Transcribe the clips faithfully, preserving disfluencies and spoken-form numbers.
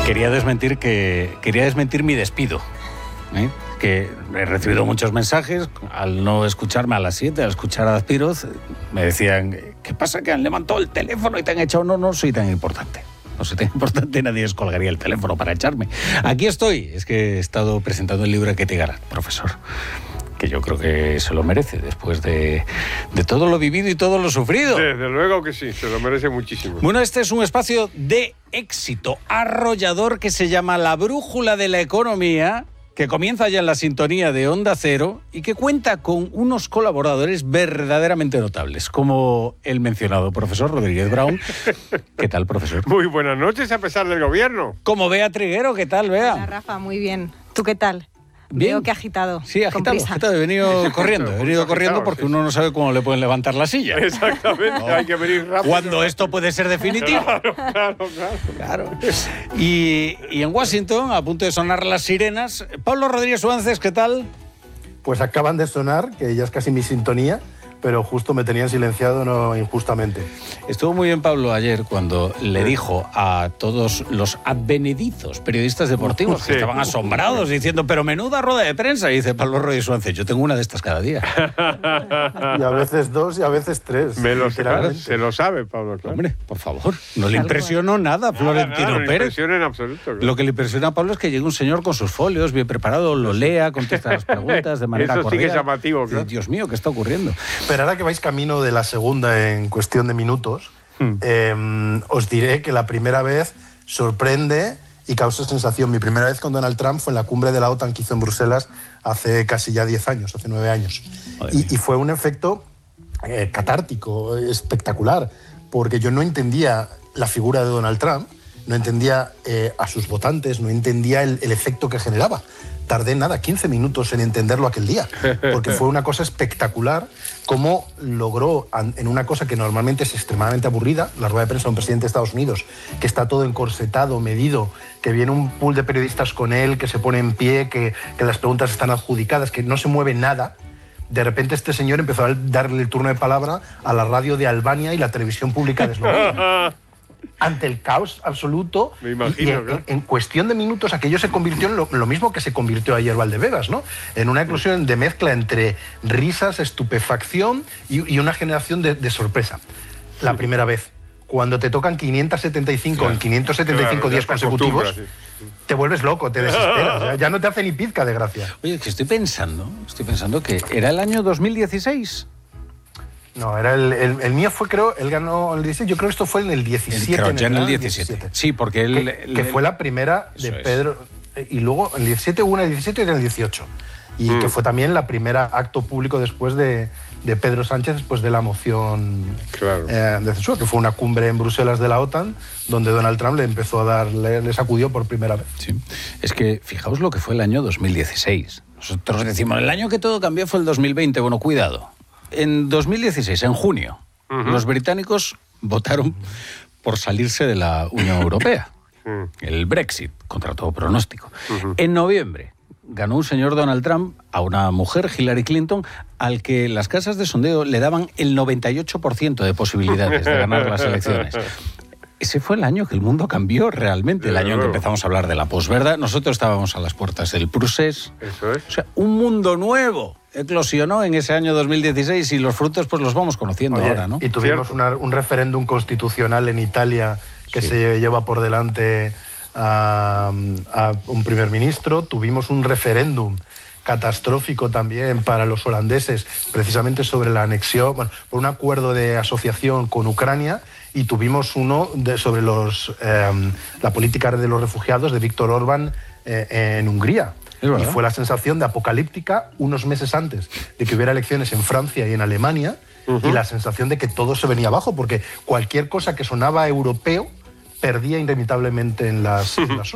Quería desmentir que quería desmentir mi despido, ¿eh? Que he recibido muchos mensajes al no escucharme a las siete, al escuchar a Dazpiroz, me decían, ¿qué pasa que han levantado el teléfono y te han echado? No, no soy tan importante. No soy tan importante, nadie descolgaría el teléfono para echarme. Aquí estoy, es que he estado presentando el libro de Ketty Garat, profesor, que yo creo que se lo merece después de, de todo lo vivido y todo lo sufrido. Desde luego que sí, se lo merece muchísimo. Bueno, este es un espacio de éxito arrollador que se llama La Brújula de la Economía, que comienza ya en la sintonía de Onda Cero y que cuenta con unos colaboradores verdaderamente notables, como el mencionado profesor Rodríguez Brown. ¿Qué tal, profesor? Muy buenas noches a pesar del gobierno. Como Bea Triguero, ¿qué tal, Bea? Hola, Rafa, muy bien. ¿Tú qué tal? Bien. Veo que agitado. Sí, agitado, agitado. He venido corriendo, he venido corriendo porque uno no sabe cómo le pueden levantar la silla. Exactamente, no. Hay que venir rápido. Cuando esto puede ser definitivo. Claro, claro, claro. claro. Y, y en Washington, a punto de sonar las sirenas, Pablo Rodríguez Suárez, ¿qué tal? Pues acaban de sonar, que ya es casi mi sintonía, pero justo me tenían silenciado no injustamente. Estuvo muy bien Pablo ayer cuando le dijo a todos los advenedizos periodistas deportivos que sí. estaban asombrados diciendo, pero menuda rueda de prensa. Y dice Pablo Rodríguez Suárez, yo tengo una de estas cada día. Y a veces dos y a veces tres. Me lo claro, se lo sabe, Pablo. Claro. Hombre, por favor, no le impresionó nada a Florentino nada, nada, Pérez. No le impresiona en absoluto. Claro. Lo que le impresiona a Pablo es que llegue un señor con sus folios, bien preparado, lo lea, contesta las preguntas de manera Eso cordial. sí que es llamativo, claro. Dios mío, ¿qué está ocurriendo? Pero ahora que vais camino de la segunda en cuestión de minutos, hmm. eh, os diré que la primera vez sorprende y causa sensación. Mi primera vez con Donald Trump fue en la cumbre de la OTAN que hizo en Bruselas hace casi ya diez años, hace nueve años. Y, y fue un efecto eh, catártico, espectacular, porque yo no entendía la figura de Donald Trump, no entendía eh, a sus votantes, no entendía el, el efecto que generaba. Tardé nada, quince minutos en entenderlo aquel día, porque fue una cosa espectacular cómo logró, en una cosa que normalmente es extremadamente aburrida, la rueda de prensa de un presidente de Estados Unidos, que está todo encorsetado, medido, que viene un pool de periodistas con él, que se pone en pie, que, que las preguntas están adjudicadas, que no se mueve nada. De repente este señor empezó a darle el turno de palabra a la radio de Albania y la televisión pública de Eslovenia. Ante el caos absoluto, me imagino, y en, claro. en, en cuestión de minutos aquello se convirtió en lo, lo mismo que se convirtió ayer Valdebebas, ¿no? En una eclosión de mezcla entre risas, estupefacción y, y una generación de, de sorpresa. La primera vez, cuando te tocan quinientos setenta y cinco claro. en quinientos setenta y cinco claro, días consecutivos, sí. te vuelves loco, te desesperas, ya, ya no te hace ni pizca de gracia. Oye, que estoy pensando, estoy pensando que era el año dos mil dieciséis. No, era el, el, el mío fue, creo, él ganó el diecisiete, yo creo que esto fue en el diecisiete. Creo, en ya el, en el diecisiete. diecisiete. Sí, porque él... Que, el, que fue la primera de Pedro... Es. Y luego en el diecisiete hubo una en el diecisiete y en el dieciocho. Y mm. que fue también la primera acto público después de, de Pedro Sánchez, después de la moción claro. eh, de censura, que fue una cumbre en Bruselas de la OTAN, donde Donald Trump le empezó a dar, le, le sacudió por primera vez. Sí, es que fijaos lo que fue el año dos mil dieciséis. Nosotros decimos, el año que todo cambió fue el dos mil veinte. Bueno, cuidado. En dos mil dieciséis, en junio, uh-huh. los británicos votaron por salirse de la Unión Europea. Uh-huh. El Brexit, contra todo pronóstico. Uh-huh. En noviembre ganó un señor Donald Trump a una mujer, Hillary Clinton, al que las casas de sondeo le daban el noventa y ocho por ciento de posibilidades de ganar las elecciones. Ese fue el año que el mundo cambió realmente, el año en que empezamos a hablar de la posverdad. Nosotros estábamos a las puertas del procés. Eso es. O sea, un mundo nuevo eclosionó en ese año dos mil dieciséis y los frutos pues los vamos conociendo Oye, ahora, ¿no? Y tuvimos una, un referéndum constitucional en Italia que sí. se lleva por delante a, a un primer ministro. Tuvimos un referéndum catastrófico también para los holandeses, precisamente sobre la anexión, bueno, por un acuerdo de asociación con Ucrania, y tuvimos uno de, sobre los, eh, la política de los refugiados de Víctor Orbán eh, en Hungría. Y fue la sensación de apocalíptica unos meses antes de que hubiera elecciones en Francia y en Alemania, uh-huh. y la sensación de que todo se venía abajo, porque cualquier cosa que sonaba europeo perdía inevitablemente en las, en las urnas.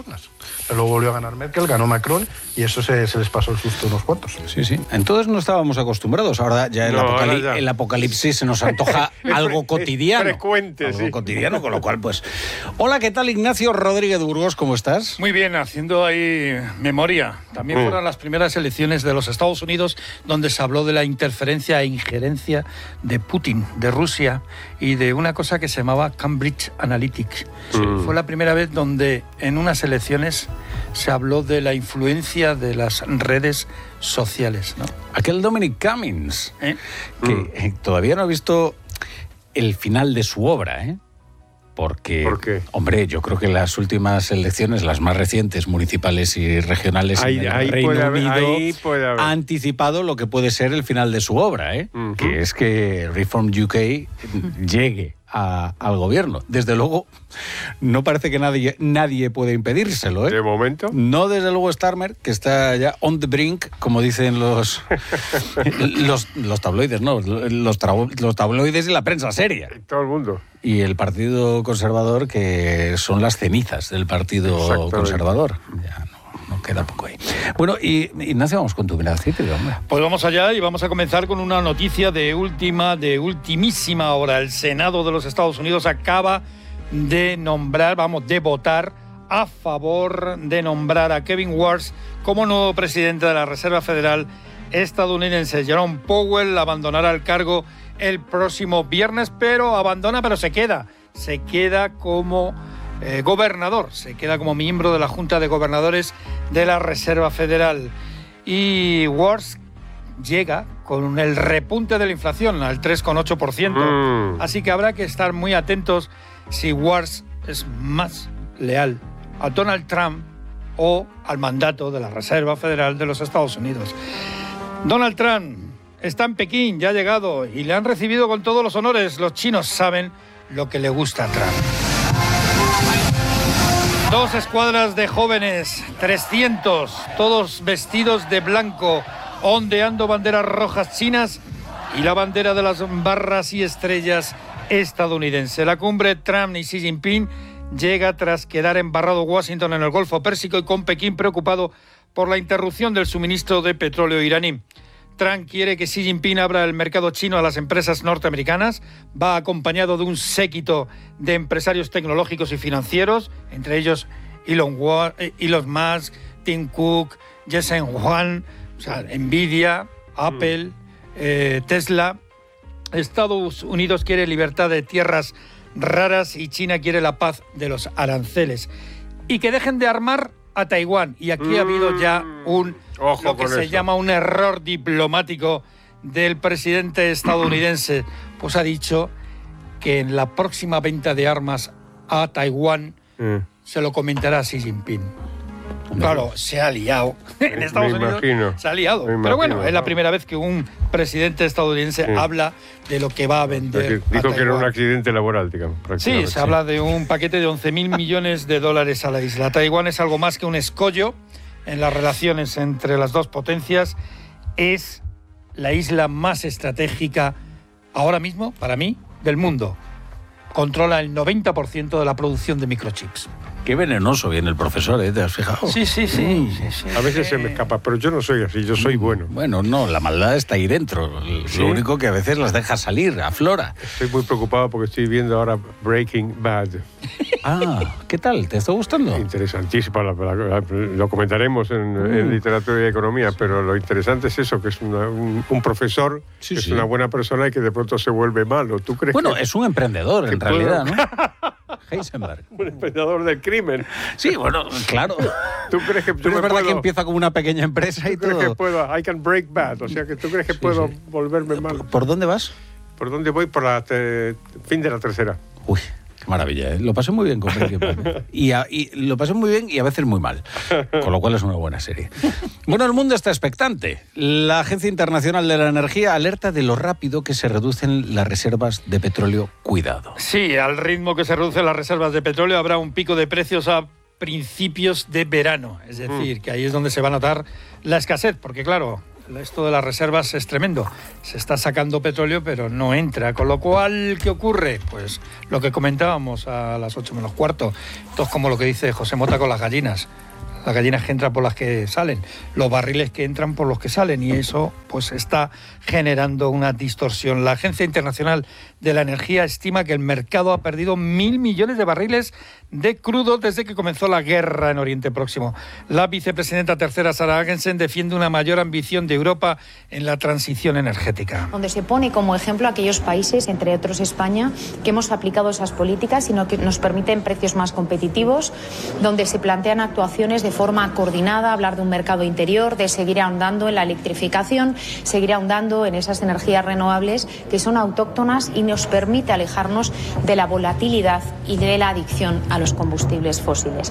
pero luego volvió a ganar Merkel, ganó Macron y eso se, se les pasó el susto a unos cuantos. Sí, sí. Entonces no estábamos acostumbrados. Ahora ya el, No, apocalip- ahora ya. el apocalipsis se nos antoja algo fre- cotidiano. es frecuente, algo sí. cotidiano, con lo cual, pues... Hola, ¿qué tal, Ignacio Rodríguez Burgos? ¿Cómo estás? Muy bien, haciendo ahí memoria. También Mm. fueron las primeras elecciones de los Estados Unidos donde se habló de la interferencia e injerencia de Putin, de Rusia y de una cosa que se llamaba Cambridge Analytica. Mm. Fue la primera vez donde en unas elecciones se habló de la influencia de las redes sociales, ¿no? Aquel Dominic Cummings, ¿Eh? que Mm. eh, todavía no he visto el final de su obra, ¿eh? Porque, ¿Por qué? hombre, yo creo que las últimas elecciones, las más recientes, municipales y regionales Ahí- en el ahí Reino puede haber- Unido, ahí puede haber. ha anticipado lo que puede ser el final de su obra, ¿eh? Ujú. Que es que Reform U K llegue a- al gobierno. Desde luego, no parece que nadie, nadie puede impedírselo, ¿eh? De momento. No, desde luego, Starmer, que está ya on the brink, como dicen los, los, los tabloides, ¿no? Los, tra- los tabloides y la prensa seria. Todo el mundo. Y el Partido Conservador, que son las cenizas del Partido Exactamente. Conservador. Ya no, no queda poco ahí. Bueno, y Ignacio, vamos con tu mirada cítrica, hombre. Pues vamos allá y vamos a comenzar con una noticia de última, de ultimísima hora. El Senado de los Estados Unidos acaba de nombrar, vamos, de votar a favor de nombrar a Kevin Warsh como nuevo presidente de la Reserva Federal estadounidense. Jerome Powell abandonará el cargo el próximo viernes, pero abandona, pero se queda. Se queda como eh, gobernador, se queda como miembro de la Junta de Gobernadores de la Reserva Federal. Y Warsh llega con el repunte de la inflación al tres coma ocho por ciento. Mm. Así que habrá que estar muy atentos si Warsh es más leal a Donald Trump o al mandato de la Reserva Federal de los Estados Unidos. Donald Trump está en Pekín, ya ha llegado y le han recibido con todos los honores. Los chinos saben lo que le gusta a Trump. Dos escuadras de jóvenes, trescientos, todos vestidos de blanco, ondeando banderas rojas chinas y la bandera de las barras y estrellas estadounidense. La cumbre Trump y Xi Jinping llega tras quedar embarrado Washington en el Golfo Pérsico y con Pekín preocupado por la interrupción del suministro de petróleo iraní. Trump quiere que Xi Jinping abra el mercado chino a las empresas norteamericanas. Va acompañado de un séquito de empresarios tecnológicos y financieros, entre ellos Elon, Wa- eh, Elon Musk, Tim Cook, Jensen Huang, o sea, Nvidia, Apple, eh, Tesla. Estados Unidos quiere libertad de tierras raras y China quiere la paz de los aranceles. Y que dejen de armar a Taiwán. Y aquí ha habido ya un, Ojo lo que con se eso. llama un error diplomático del presidente estadounidense. Pues ha dicho que en la próxima venta de armas a Taiwán Mm. se lo comentará a Xi Jinping. Claro, se ha liado. En Estados Me Unidos imagino. se ha liado. Me Pero imagino, bueno, es la ¿no? primera vez que un presidente estadounidense Sí. habla de lo que va a vender. Porque dijo a que era un Taiwán. accidente laboral, digamos. Sí, prácticamente. se habla de un paquete de once mil millones de dólares a la isla. Taiwán es algo más que un escollo en las relaciones entre las dos potencias. Es la isla más estratégica ahora mismo, para mí, del mundo. Controla el noventa por ciento de la producción de microchips. Qué venenoso viene el profesor, ¿eh? ¿Te has fijado? Sí, sí, sí. sí, sí. A veces se me escapa, pero yo no soy así, yo soy bueno. Bueno, no, la maldad está ahí dentro. ¿Sí? Lo único que a veces las deja salir, aflora. Estoy muy preocupado porque estoy viendo ahora Breaking Bad. Ah, ¿qué tal? ¿Te está gustando? Interesantísima, la- la- la- lo comentaremos en, en literatura y economía, pero lo interesante es eso, que es una- un, un profesor, Sí, que sí. es una buena persona y que de pronto se vuelve malo. ¿Tú crees Bueno, que es un emprendedor, en que puedo- realidad, ¿no? Heisenberg. un emprendedor del crimen? Sí, bueno, claro. ¿Tú crees que yo Pero me es verdad puedo- que empieza como una pequeña empresa y ¿Tú crees que todo. puedo? I can break bad. O sea, que tú crees que Sí, puedo sí. volverme malo. ¿Por dónde vas? ¿Por dónde voy? Por la te- fin de la tercera. Uy, qué maravilla, ¿eh? Lo pasé muy bien con Breaking Bad, ¿eh? Y, a- y lo pasé muy bien y a veces muy mal. Con lo cual es una buena serie. Bueno, el mundo está expectante. La Agencia Internacional de la Energía alerta de lo rápido que se reducen las reservas de petróleo. Cuidado. Sí, al ritmo que se reducen las reservas de petróleo habrá un pico de precios a principios de verano. Es decir, que ahí es donde se va a notar la escasez, porque claro, esto de las reservas es tremendo. Se está sacando petróleo, pero no entra. Con lo cual, ¿qué ocurre? Pues lo que comentábamos a las ocho menos cuarto. Esto es como lo que dice José Mota con las gallinas. Las gallinas que entran por las que salen, los barriles que entran por los que salen, y eso pues está generando una distorsión. La Agencia Internacional de la Energía estima que el mercado ha perdido mil millones de barriles de crudo desde que comenzó la guerra en Oriente Próximo. La vicepresidenta tercera, Sara Agensen, defiende una mayor ambición de Europa en la transición energética. Donde se pone como ejemplo a aquellos países, entre otros España, que hemos aplicado esas políticas, sino que nos permiten precios más competitivos, donde se plantean actuaciones de forma coordinada, hablar de un mercado interior, de seguir ahondando en la electrificación, seguir ahondando en esas energías renovables que son autóctonas y nos permite alejarnos de la volatilidad y de la adicción a los combustibles fósiles.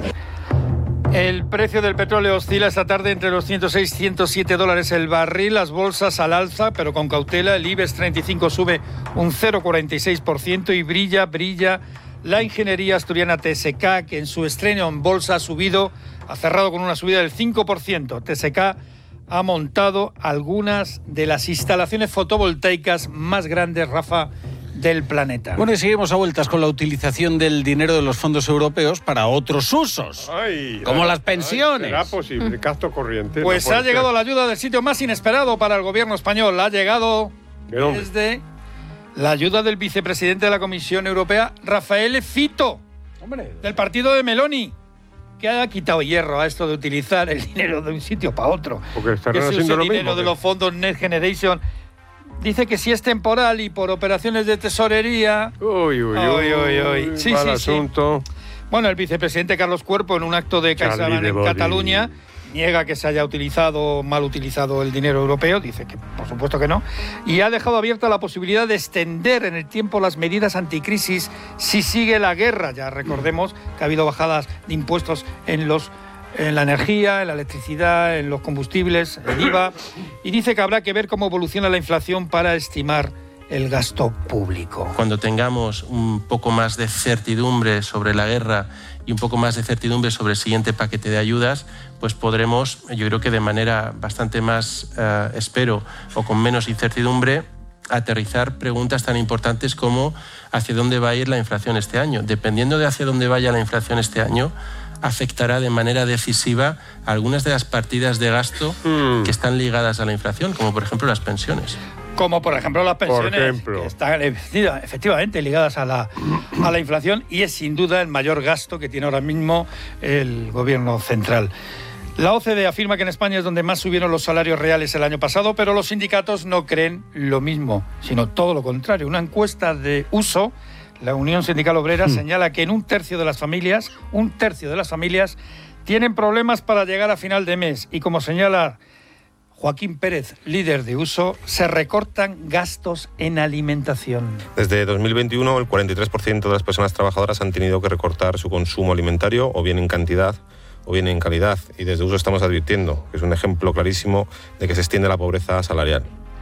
El precio del petróleo oscila esta tarde entre los ciento seis y ciento siete dólares el barril, las bolsas al alza, pero con cautela. El IBEX treinta y cinco sube un cero coma cuarenta y seis por ciento y brilla, brilla la ingeniería asturiana T S K, que en su estreno en bolsa ha subido, ha cerrado con una subida del cinco por ciento. T S K ha montado algunas de las instalaciones fotovoltaicas más grandes, Rafa, del planeta. Bueno, y seguimos a vueltas con la utilización del dinero de los fondos europeos para otros usos, Ay, como ay, las pensiones. Ay, ¿será posible? Gasto corriente. Pues no ha llegado ser. la ayuda del sitio más inesperado para el gobierno español. Ha llegado ¿De dónde? desde la ayuda del vicepresidente de la Comisión Europea, Rafael Fitto, Hombre, del partido de Meloni, que ha quitado hierro a esto de utilizar el dinero de un sitio para otro. Porque estarán que se use haciendo el lo dinero mismo, de ¿qué? los fondos Next Generation. Dice que si es temporal y por operaciones de tesorería... Uy, uy, Uy, uy, uy. Sí, mal sí, sí. asunto. Bueno, el vicepresidente Carlos Cuerpo, en un acto de Charlie CaixaBank de en Body. Cataluña, niega que se haya utilizado, mal utilizado el dinero europeo, dice que por supuesto que no, y ha dejado abierta la posibilidad de extender en el tiempo las medidas anticrisis si sigue la guerra. Ya recordemos que ha habido bajadas de impuestos en los en la energía, en la electricidad, en los combustibles, el I V A, y dice que habrá que ver cómo evoluciona la inflación para estimar el gasto público. Cuando tengamos un poco más de certidumbre sobre la guerra y un poco más de certidumbre sobre el siguiente paquete de ayudas, pues podremos, yo creo que de manera bastante más, eh, espero, o con menos incertidumbre, aterrizar preguntas tan importantes como hacia dónde va a ir la inflación este año. Dependiendo de hacia dónde vaya la inflación este año, afectará de manera decisiva algunas de las partidas de gasto mm. que están ligadas a la inflación, como por ejemplo las pensiones. Como por ejemplo las pensiones, Por ejemplo. que están efectivamente ligadas a la, a la inflación, y es sin duda el mayor gasto que tiene ahora mismo el gobierno central. La O C D E afirma que en España es donde más subieron los salarios reales el año pasado, pero los sindicatos no creen lo mismo, sino todo lo contrario. Una encuesta de Uso, la Unión Sindical Obrera, hmm. señala que en un tercio de las familias, un tercio de las familias tienen problemas para llegar a final de mes, y como señala Joaquín Pérez, líder de Uso, se recortan gastos en alimentación. Desde dos mil veintiuno, el cuarenta y tres por ciento de las personas trabajadoras han tenido que recortar su consumo alimentario, o bien en cantidad o bien en calidad. Y desde Uso estamos advirtiendo que es un ejemplo clarísimo de que se extiende la pobreza salarial.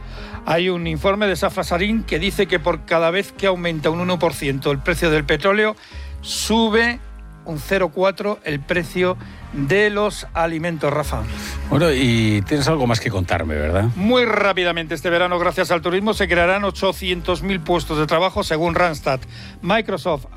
Hay un informe de Safra Sarin que dice que por cada vez que aumenta un uno por ciento el precio del petróleo, sube un cero coma cuatro por ciento el precio de los alimentos, Rafa. Bueno, y tienes algo más que contarme, ¿verdad? Muy rápidamente, este verano, gracias al turismo, se crearán ochocientos mil puestos de trabajo, según Randstad. Microsoft